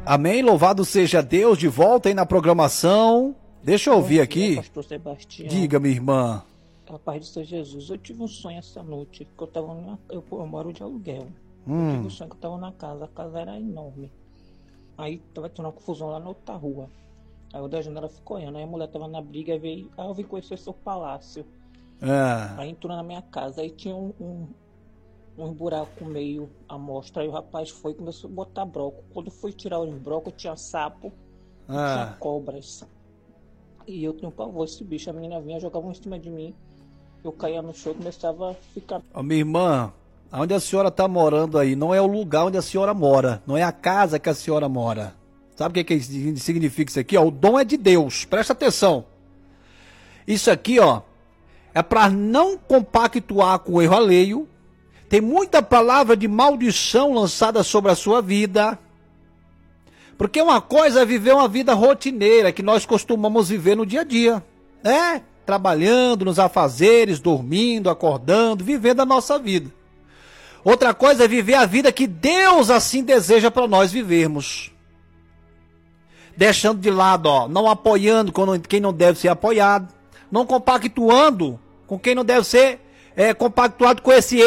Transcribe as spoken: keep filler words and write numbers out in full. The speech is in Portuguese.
Amém, louvado seja Deus, de volta aí na programação. Deixa eu ouvir Bom dia, aqui. pastor Sebastião. Diga, minha irmã. A paz de Senhor Jesus. Eu tive um sonho essa noite, que eu tava numa, eu, eu moro de aluguel. Eu Hum. tive um sonho que eu tava na casa, a casa era enorme. Aí tava tendo uma confusão lá na outra rua. Aí o da janela ficou olhando, aí a mulher tava na briga, veio, aí eu vim conhecer seu palácio. Ah, Aí entrou na minha casa, aí tinha um, um, um buraco meio à mostra, aí o rapaz foi e começou a botar broco. Quando foi tirar os brocos, tinha sapo e tinha ah. cobras. E eu tinha um pavor esse bicho, a menina vinha, jogava um em cima de mim, eu caía no chão e começava a ficar... Ô, minha irmã, onde a senhora está morando aí não é o lugar onde a senhora mora, não é a casa que a senhora mora. Sabe o que, que significa isso aqui? Ó? O dom é de Deus, presta atenção. Isso aqui, ó, é para não compactuar com o erro alheio. Tem muita palavra de maldição lançada sobre a sua vida. Porque uma coisa é viver uma vida rotineira que nós costumamos viver no dia a dia, né? Trabalhando nos afazeres, dormindo, acordando, vivendo a nossa vida. Outra coisa é viver a vida que Deus assim deseja para nós vivermos. Deixando de lado, ó, não apoiando quem não deve ser apoiado, não compactuando com quem não deve ser é, compactuado com esse